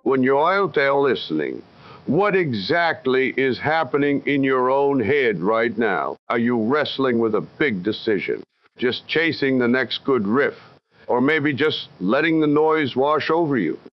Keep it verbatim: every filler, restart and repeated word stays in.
When you're out there listening, what exactly is happening in your own head right now? Are you wrestling with a big decision? Just chasing the next good riff? Or maybe just letting the noise wash over you?